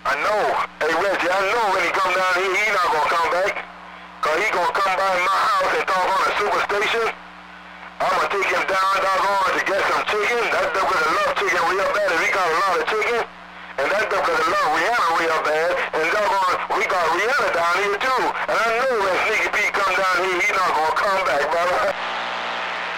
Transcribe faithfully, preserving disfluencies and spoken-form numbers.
I know. Hey, Reggie, I know when he come down here, he not gonna come back. Cause he gonna come by my house and talk on a superstation. I'm gonna take him down, doggone, to get some chicken. That dude gonna love chicken real bad, and we got a lot of chicken. And that dude gonna love Rihanna real bad. And doggone, we got Rihanna down here too. And I know when Sneaky Pete come down here, he not gonna come back, brother.